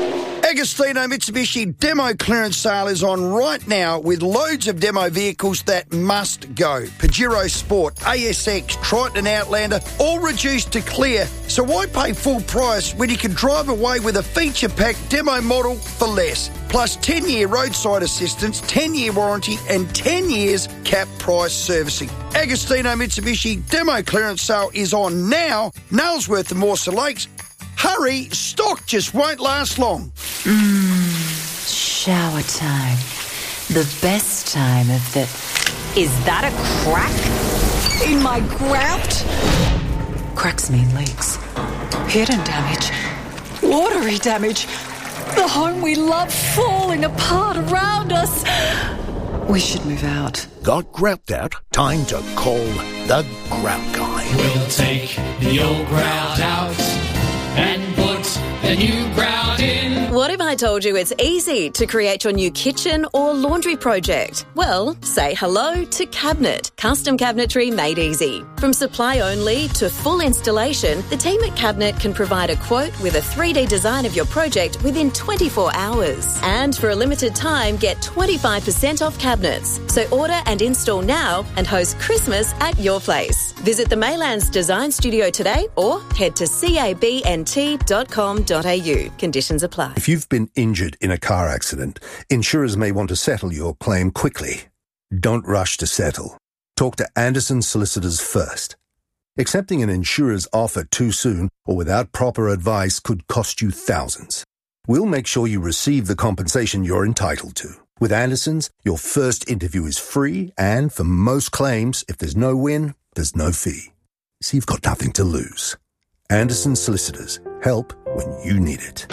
Agostino Mitsubishi demo clearance sale is on right now with loads of demo vehicles that must go. Pajero Sport, A S X, Triton and Outlander, all reduced to clear. So why pay full price when you can drive away with a feature-packed demo model for less? Plus ten-year roadside assistance, ten-year warranty and ten years cap price servicing. Agostino Mitsubishi demo clearance sale is on now. Nailsworth and Morsa Lakes. Hurry, stock just won't last long. Mmm, shower time. The best time of the... Is that a crack in my grout? Cracks mean leaks. Hidden damage. Watery damage. The home we love falling apart around us. We should move out. Got grout out? Time to call the Grout Guy. We'll take the old grout out and put the new grout in. What if I told you it's easy to create your new kitchen or laundry project? Well, say hello to Cabinet. Custom cabinetry made easy. From supply only to full installation, the team at Cabinet can provide a quote with a three D design of your project within twenty-four hours. And for a limited time, get twenty-five percent off cabinets. So order and install now and host Christmas at your place. Visit the Maylands Design Studio today or head to cabnt dot com dot a u. Conditions apply. If you've been injured in a car accident, insurers may want to settle your claim quickly. Don't rush to settle. Talk to Anderson Solicitors first. Accepting an insurer's offer too soon or without proper advice could cost you thousands. We'll make sure you receive the compensation you're entitled to. With Anderson's, your first interview is free, and for most claims, if there's no win, there's no fee. So you've got nothing to lose. Anderson Solicitors. Help when you need it.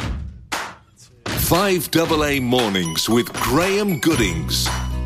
five double A Mornings with Graham Goodings.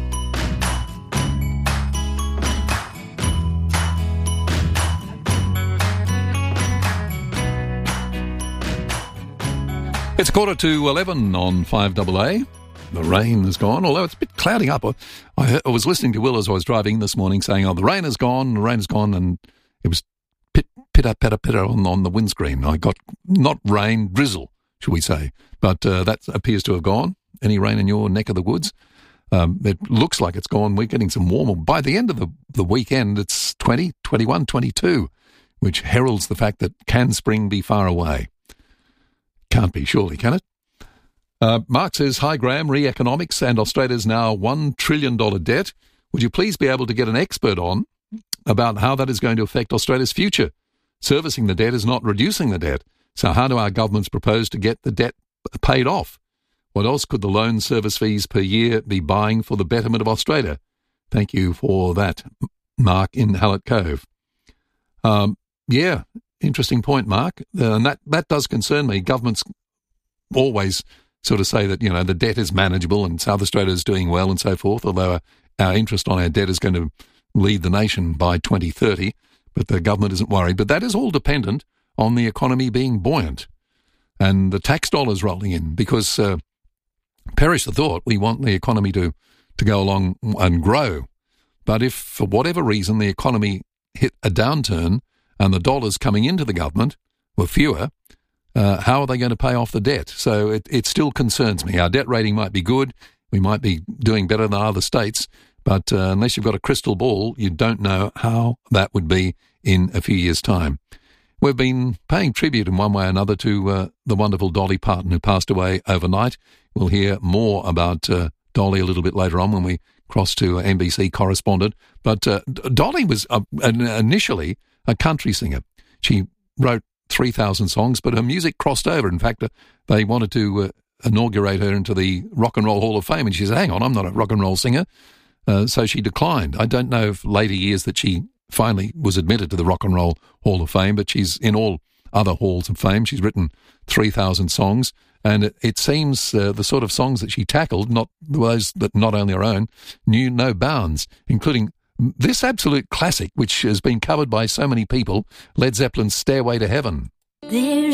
It's quarter to eleven on five double A. The rain is gone, although it's a bit clouding up. I, heard, I was listening to Will as I was driving this morning saying, oh, the rain is gone, the rain is gone, and it was pit, pitter, pitter, pitter on, on the windscreen. I got not rain, drizzle, should we say. But uh, that appears to have gone. Any rain in your neck of the woods? Um, it looks like it's gone. We're getting some warmer. By the end of the, the weekend, it's twenty, twenty-one, twenty-two, which heralds the fact that can spring be far away? Can't be, surely, can it? Uh, Mark says, hi, Graham, re-economics and Australia's now one trillion dollars debt. Would you please be able to get an expert on about how that is going to affect Australia's future? Servicing the debt is not reducing the debt. So how do our governments propose to get the debt paid off? What else could the loan service fees per year be buying for the betterment of Australia? Thank you for that, Mark in Hallett Cove. Um, yeah, interesting point, Mark. Uh, and that, that does concern me. Governments always sort of say that, you know, the debt is manageable and South Australia is doing well and so forth, although our interest on our debt is going to lead the nation by twenty thirty, but the government isn't worried. But that is all dependent on the economy being buoyant and the tax dollars rolling in, because uh, perish the thought, we want the economy to, to go along and grow. But if for whatever reason the economy hit a downturn and the dollars coming into the government were fewer, uh, how are they going to pay off the debt? So it, it still concerns me. Our debt rating might be good. We might be doing better than other states. But uh, unless you've got a crystal ball, you don't know how that would be in a few years' time. We've been paying tribute in one way or another to uh, the wonderful Dolly Parton, who passed away overnight. We'll hear more about uh, Dolly a little bit later on when we cross to N B C correspondent. But uh, Dolly was uh, initially a country singer. She wrote three thousand songs, but her music crossed over. In fact, uh, they wanted to uh, inaugurate her into the Rock and Roll Hall of Fame, and she said, hang on, I'm not a rock and roll singer. Uh, so she declined. I don't know if later years that she finally was admitted to the Rock and Roll Hall of Fame, but she's in all other halls of fame. She's written three thousand songs, and it, it seems uh, the sort of songs that she tackled, not those that not only her own, knew no bounds, including this absolute classic, which has been covered by so many people, Led Zeppelin's Stairway to Heaven. There's